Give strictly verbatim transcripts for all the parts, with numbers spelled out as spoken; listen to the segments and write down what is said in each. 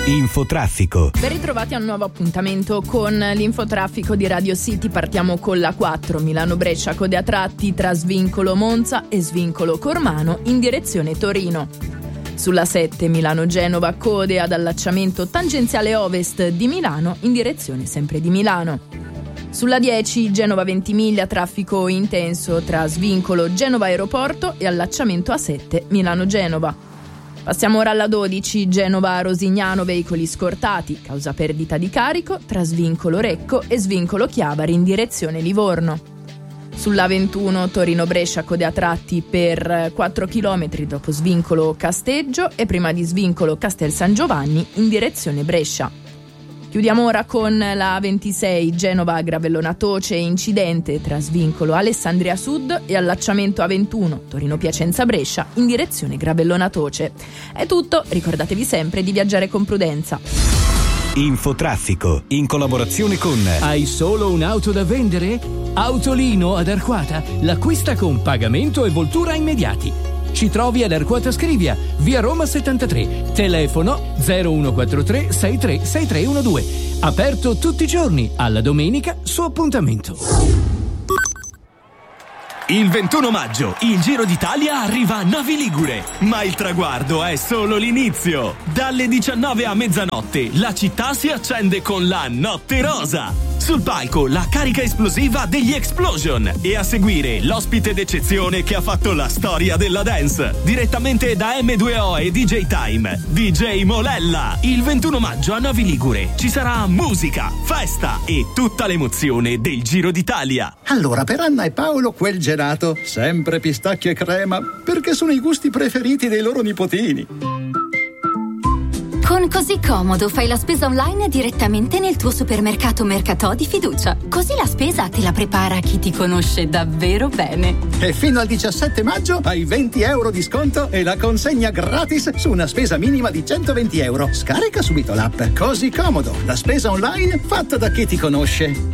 Infotraffico. Ben ritrovati a un nuovo appuntamento con l'infotraffico di Radio City. Partiamo con la quattro Milano-Brescia, code a tratti tra svincolo Monza e svincolo Cormano in direzione Torino. Sulla sette Milano-Genova, code ad allacciamento tangenziale ovest di Milano in direzione sempre di Milano. Sulla dieci Genova-Ventimiglia, traffico intenso tra svincolo Genova Aeroporto e allacciamento A sette Milano-Genova. Passiamo ora alla dodici Genova-Rosignano, veicoli scortati, causa perdita di carico tra svincolo Recco e svincolo Chiavari in direzione Livorno. Sulla ventuno Torino-Brescia, code a tratti per quattro chilometri dopo svincolo Casteggio e prima di svincolo Castel San Giovanni in direzione Brescia. Chiudiamo ora con la ventisei Genova-Gravellona Toce, incidente tra svincolo Alessandria Sud e allacciamento A ventuno Torino-Piacenza Brescia in direzione Gravellona Toce. È tutto, ricordatevi sempre di viaggiare con prudenza. Infotraffico, in collaborazione con... Hai solo un'auto da vendere? Autolino ad Arquata, l'acquista con pagamento e voltura immediati. Ci trovi ad Arquata Scrivia, via Roma settantatré, telefono zero uno quattro tre sei tre sei tre uno due. Aperto tutti i giorni, alla domenica su appuntamento. Il ventuno maggio il Giro d'Italia arriva a Novi Ligure, ma il traguardo è solo l'inizio. Dalle diciannove a mezzanotte la città si accende con la Notte Rosa. Sul palco la carica esplosiva degli Explosion e a seguire l'ospite d'eccezione che ha fatto la storia della dance. Direttamente da emme due o e D J Time, D J Molella. Il ventuno maggio a Novi Ligure ci sarà musica, festa e tutta l'emozione del Giro d'Italia. Allora, per Anna e Paolo quel gelato, sempre pistacchio e crema, perché sono i gusti preferiti dei loro nipotini. Con Così Comodo fai la spesa online direttamente nel tuo supermercato Mercatò di fiducia. Così la spesa te la prepara chi ti conosce davvero bene. E fino al diciassette maggio hai venti euro di sconto e la consegna gratis su una spesa minima di centoventi euro. Scarica subito l'app. Così Comodo, la spesa online fatta da chi ti conosce.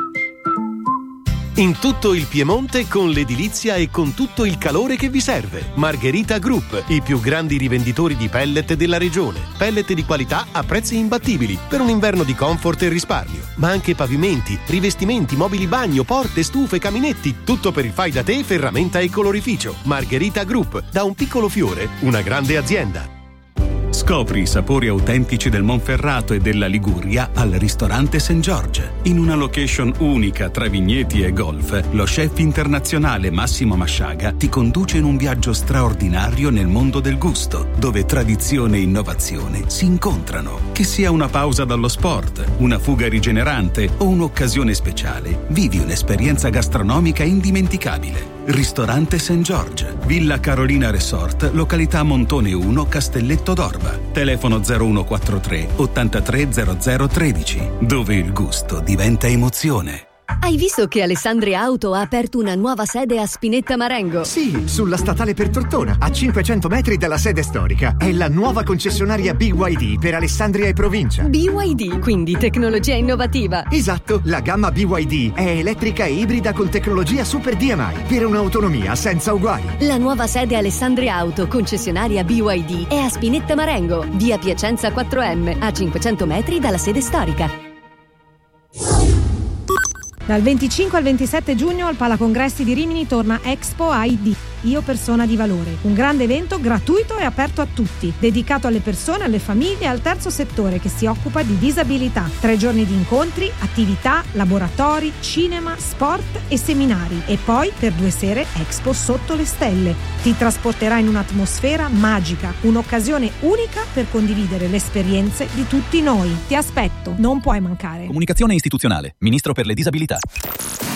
In tutto il Piemonte con l'edilizia e con tutto il calore che vi serve. Margherita Group, i più grandi rivenditori di pellet della regione. Pellet di qualità a prezzi imbattibili per un inverno di comfort e risparmio. Ma anche pavimenti, rivestimenti, mobili bagno, porte, stufe, caminetti. Tutto per il fai da te, ferramenta e colorificio. Margherita Group, da un piccolo fiore, una grande azienda. Scopri i sapori autentici del Monferrato e della Liguria al ristorante Saint George. In una location unica tra vigneti e golf, lo chef internazionale Massimo Masciaga ti conduce in un viaggio straordinario nel mondo del gusto, dove tradizione e innovazione si incontrano. Che sia una pausa dallo sport, una fuga rigenerante o un'occasione speciale, vivi un'esperienza gastronomica indimenticabile. Ristorante Saint George, Villa Carolina Resort, località Montone uno, Castelletto d'Orba. Telefono zero uno quattro tre ottantatré zero zero tredici, dove il gusto diventa emozione. Hai visto che Alessandria Auto ha aperto una nuova sede a Spinetta Marengo? Sì, sulla statale per Tortona, a cinquecento metri dalla sede storica. È la nuova concessionaria B Y D per Alessandria e provincia. B Y D, quindi tecnologia innovativa. Esatto, la gamma B Y D è elettrica e ibrida con tecnologia Super D M I per un'autonomia senza uguali. La nuova sede Alessandria Auto, concessionaria B Y D, è a Spinetta Marengo, via Piacenza quattro M, a cinquecento metri dalla sede storica. Dal venticinque al ventisette giugno al Palacongressi di Rimini torna Expo I D, Io Persona di Valore, un grande evento gratuito e aperto a tutti, dedicato alle persone, alle famiglie e al terzo settore che si occupa di disabilità. Tre giorni di incontri, attività, laboratori, cinema, sport e seminari e poi per due sere Expo sotto le stelle. Ti trasporterà in un'atmosfera magica, un'occasione unica per condividere le esperienze di tutti noi. Ti aspetto, non puoi mancare. Comunicazione istituzionale, Ministro per le disabilità.